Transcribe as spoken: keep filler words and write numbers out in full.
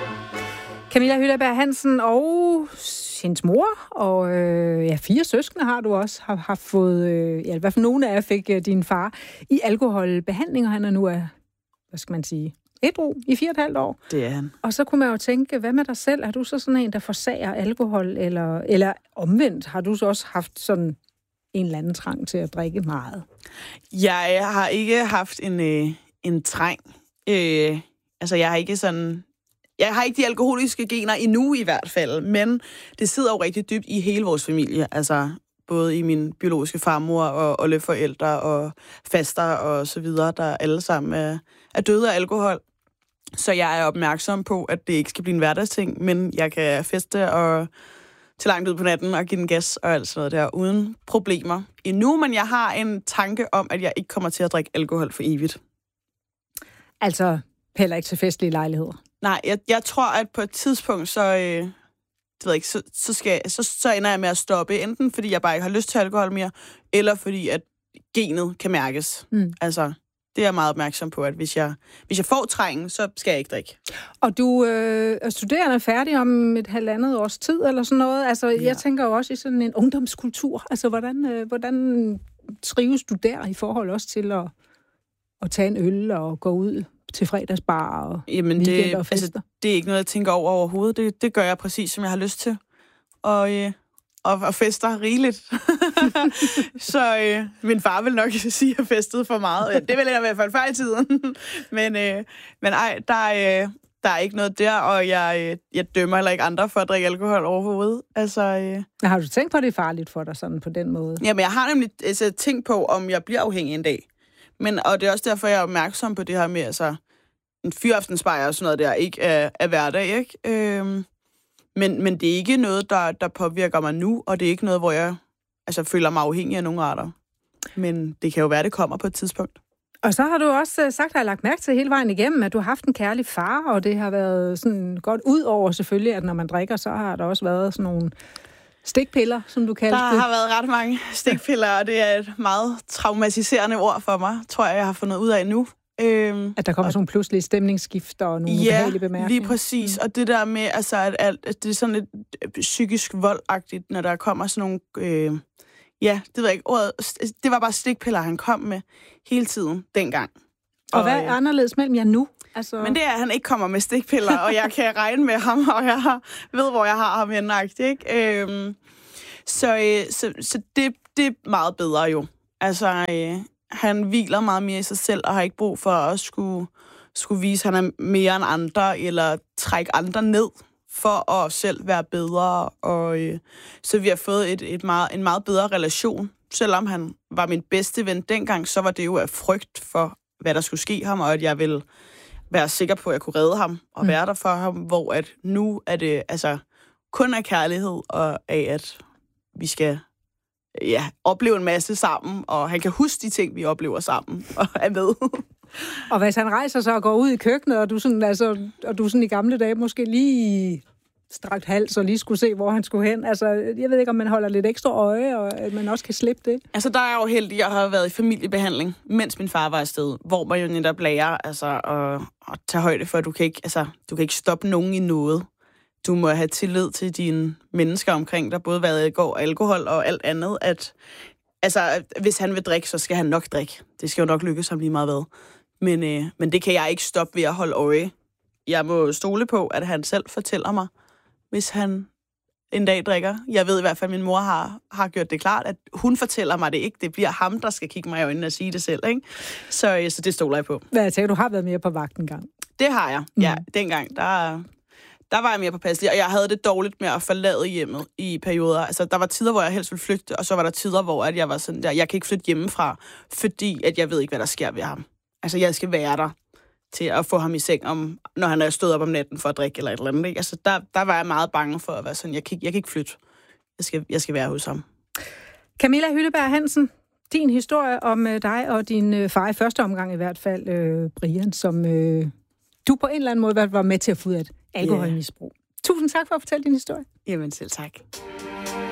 Camilla Hylleberg Hansen og hendes mor, og øh, ja, fire søskende har du også, har, har fået, øh, ja, i hvert fald nogle af jer fik øh, din far i alkoholbehandling, og han er nu af, hvad skal man sige, ædru i fire og et halvt år. Det er han. Og så kunne man jo tænke, hvad med dig selv? Er du så sådan en, der forsager alkohol, eller, eller omvendt? Har du så også haft sådan en eller anden trang til at drikke meget? Jeg har ikke haft en, øh, en træng. Øh, altså, jeg har ikke sådan... Jeg har ikke de alkoholiske gener endnu i hvert fald, men det sidder jo rigtig dybt i hele vores familie. Altså både i min biologiske farmor og oldeforældre og faster og så videre, der alle sammen er, er døde af alkohol. Så jeg er opmærksom på, at det ikke skal blive en hverdagsting, men jeg kan feste og til langt ud på natten og give den gas og alt sådan noget der uden problemer endnu. Men jeg har en tanke om, at jeg ikke kommer til at drikke alkohol for evigt. Altså heller ikke til festlige lejligheder? Nej, jeg, jeg tror, at på et tidspunkt, så, øh, det ved jeg ikke, så, så, skal, så, så ender jeg med at stoppe, enten fordi jeg bare ikke har lyst til alkohol mere, eller fordi at genet kan mærkes. Mm. Altså, det er jeg meget opmærksom på, at hvis jeg, hvis jeg får trængen, så skal jeg ikke drikke. Og du øh, er studerende færdig om et halvandet års tid, eller sådan noget? Altså, ja. Jeg tænker jo også i sådan en ungdomskultur. Altså, hvordan, øh, hvordan trives du der i forhold også til at, at tage en øl og gå ud til fredagsbar og Jamen det, og altså, det er ikke noget, jeg tænker over overhovedet. Det, det gør jeg præcis, som jeg har lyst til. Og, øh, og, og fester rigeligt. Så øh, min far vil nok sige, at jeg festede for meget. Det vil jeg i hvert fald før i tiden. men, øh, men ej, der, øh, der er ikke noget der, og jeg, øh, jeg dømmer heller ikke andre for at drikke alkohol overhovedet. Altså, øh... Har du tænkt på, at det er farligt for dig sådan på den måde? Jamen, jeg har nemlig altså, tænkt på, om jeg bliver afhængig en dag. Men, og det er også derfor, jeg er opmærksom på det her med, altså, en fyraftensbajer og sådan noget der, ikke er, er hverdag, ikke? Øhm, men, men det er ikke noget, der, der påvirker mig nu, og det er ikke noget, hvor jeg altså, føler mig afhængig af nogle arter. Men det kan jo være, det kommer på et tidspunkt. Og så har du også sagt, at jeg har lagt mærke til hele vejen igennem, at du har haft en kærlig far, og det har været sådan godt ud over selvfølgelig, at når man drikker, så har der også været sådan nogle stikpiller, som du kalder det. Der har været ret mange stikpiller, og det er et meget traumatiserende ord for mig, tror jeg, jeg har fundet ud af nu. Øhm, at der kommer og, sådan nogle pludselige stemningsskifter og nogle ja, ubehagelige bemærkninger. Lige præcis. Mm. Og det der med, altså, at, at, at det er sådan lidt psykisk voldagtigt, når der kommer sådan nogle... Øh, ja, det ved jeg ikke. Ordet, det var bare stikpiller, han kom med hele tiden dengang. Og, og hvad er anderledes mellem jer nu? Altså... Men det er, at han ikke kommer med stikpiller, og jeg kan regne med ham, og jeg har, ved, hvor jeg har ham henne, ikke? Øhm, så øh, så, så det, det er meget bedre jo. Altså... Øh, Han hviler meget mere i sig selv, og har ikke brug for at skulle, skulle vise, at han er mere end andre, eller trække andre ned, for at selv være bedre. Og, øh, så vi har fået et, et meget, en meget bedre relation. Selvom han var min bedste ven dengang, så var det jo af frygt for, hvad der skulle ske ham, og at jeg ville være sikker på, at jeg kunne redde ham, og mm. være der for ham. Hvor at nu er det altså kun af kærlighed, og af at vi skal... ja, opleve en masse sammen, og han kan huske de ting, vi oplever sammen, og er med. Og hvis han rejser sig og går ud i køkkenet, og du sådan, altså, og du sådan i gamle dage måske lige strakt hals og lige skulle se, hvor han skulle hen. Altså, jeg ved ikke, om man holder lidt ekstra øje, og at man også kan slippe det. Altså, der er jeg jo heldig, jeg har været i familiebehandling, mens min far var afsted, hvor man jo netop lærer altså, at, at tage højde for, at du kan ikke, altså, du kan ikke stoppe nogen i noget. Du må have tillid til dine mennesker omkring dig, både hvad det går alkohol og alt andet, at altså, hvis han vil drikke, så skal han nok drikke. Det skal jo nok lykkes ham lige meget hvad. Men, øh, men det kan jeg ikke stoppe ved at holde øje. Jeg må stole på, at han selv fortæller mig, hvis han en dag drikker. Jeg ved i hvert fald, at min mor har, har gjort det klart, at hun fortæller mig det ikke. Det bliver ham, der skal kigge mig i øjnene og sige det selv, ikke? Så, øh, så det stoler jeg på. Hvad jeg tænker, du har været mere på vagt en gang? Det har jeg, mm. ja. Dengang, der... Der var jeg mere påpasselig, og jeg havde det dårligt med at forlade hjemmet i perioder. Altså, der var tider, hvor jeg helst ville flygte, og så var der tider, hvor at jeg var sådan der, jeg kan ikke flytte hjemmefra, fordi at jeg ved ikke, hvad der sker ved ham. Altså, jeg skal være der til at få ham i seng, om, når han er stået op om natten for at drikke eller et eller andet. Ikke? Altså, der, der var jeg meget bange for at være sådan, jeg kan, jeg kan ikke flytte. Jeg skal, jeg skal være hos ham. Camilla Hylleberg Hansen, din historie om dig og din far i første omgang i hvert fald, øh, Brian, som øh, du på en eller anden måde var med til at få ud af et alkoholmisbrug. Yeah. Tusind tak for at fortælle din historie. Jamen selv tak.